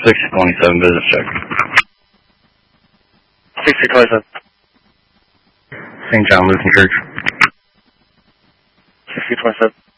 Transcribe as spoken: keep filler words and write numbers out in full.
sixty twenty-seven, business check. sixty twenty-seven. Saint John Lutheran Church. sixty twenty-seven.